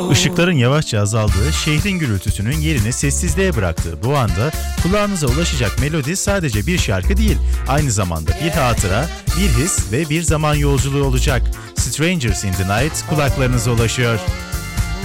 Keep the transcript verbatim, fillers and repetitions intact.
Işıkların yavaşça azaldığı, şehrin gürültüsünün yerini sessizliğe bıraktığı bu anda kulağınıza ulaşacak melodi sadece bir şarkı değil, aynı zamanda bir hatıra, bir his ve bir zaman yolculuğu olacak. Strangers in the Night kulaklarınıza ulaşıyor.